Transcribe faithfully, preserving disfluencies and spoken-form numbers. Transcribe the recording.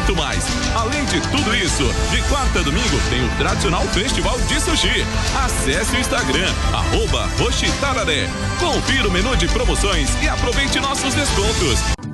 muito mais. Além de tudo isso, de quarta a domingo tem o tradicional Festival de Sushi. Acesse o Instagram, arroba Roshi Tararé. Confira o menu de promoções e aproveite nossos descontos.